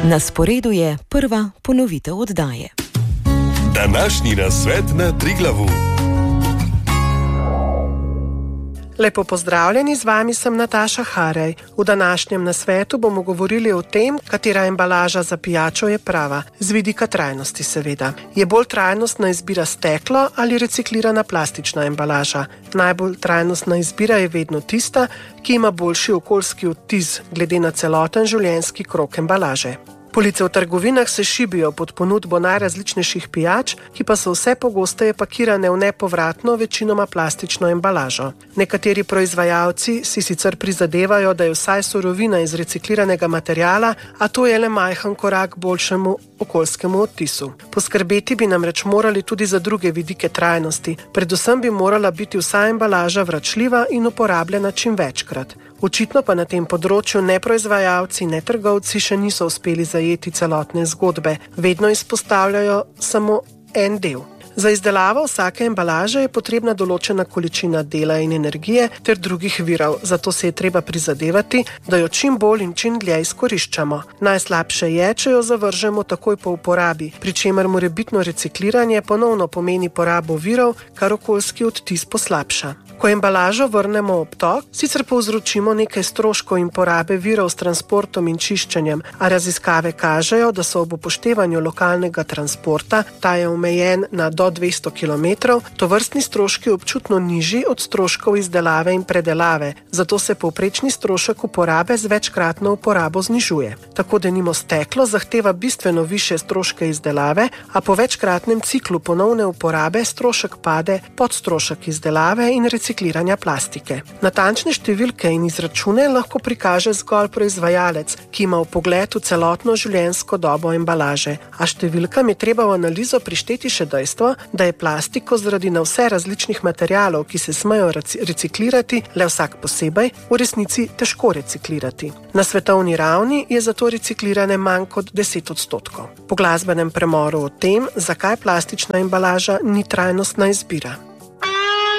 Na sporedu je prva ponovitev oddaje. Današnji nasvet na Triglavu. Lepo pozdravljeni, z vami sem Nataša Harej. V današnjem nasvetu bomo govorili o tem, katera embalaža za pijačo je prava, z vidika trajnosti seveda. Je bolj trajnostna izbira steklo ali reciklirana plastična embalaža? Najbolj trajnostna izbira je vedno tista, ki ima boljši okoljski odtis glede na celoten življenjski krog embalaže. Police v trgovinah se šibijo pod ponudbo najrazličnejših pijač, ki pa so vse pogosteje pakirane v nepovratno, večinoma plastično embalažo. Nekateri proizvajalci si sicer prizadevajo, da je vsaj surovina iz recikliranega materiala, a to je le majhen korak boljšemu okoljskemu odtisu. Poskrbeti bi namreč morali tudi za druge vidike trajnosti. Predvsem bi morala biti vsa embalaža vračljiva in uporabljena čim večkrat. Očitno pa na tem področju ne proizvajalci, ne trgovci še niso uspeli zajeti celotne zgodbe. Vedno izpostavljajo samo en del. Za izdelavo vsake embalaže je potrebna določena količina dela in energije ter drugih virov, zato se je treba prizadevati, da jo čim bolj in čim dlje izkoriščamo. Najslabše je, če jo zavržemo takoj po uporabi, pri čemer morebitno recikliranje ponovno pomeni porabo virov, kar okoljski odtis poslabša. Ko embalažo vrnemo ob tok, sicer povzročimo nekaj stroškov in porabe virov s transportom in čiščenjem, a raziskave kažejo, da so ob upoštevanju lokalnega transporta, ta je omejen na do 200 km, tovrstni stroški občutno nižji od stroškov izdelave in predelave, zato se povprečni strošek uporabe z večkratno uporabo znižuje. Tako denimo steklo zahteva bistveno višje stroške izdelave, a po večkratnem ciklu ponovne uporabe strošek pade pod strošek izdelave in recikliranja plastike. Natančne številke in izračune lahko prikaže zgolj proizvajalec, ki ima vpogled v celotno življenjsko dobo embalaže, a številkam je treba v analizo prišteti še dejstvo, da je plastiko zaradi na vse različnih materialov, ki se smejo reciklirati, le vsak posebej, v resnici težko reciklirati. Na svetovni ravni je zato reciklirane manj kot 10%. Po glasbenem premoru o tem, zakaj plastična embalaža ni trajnostna izbira.